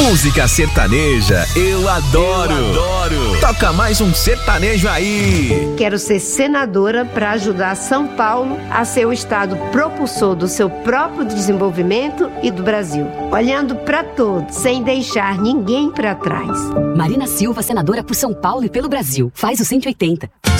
Música sertaneja, eu adoro. Toca mais um sertanejo aí. Quero ser senadora para ajudar São Paulo a ser o estado propulsor do seu próprio desenvolvimento e do Brasil. Olhando para todos, sem deixar ninguém para trás. Marina Silva, senadora por São Paulo e pelo Brasil. Faz o 180.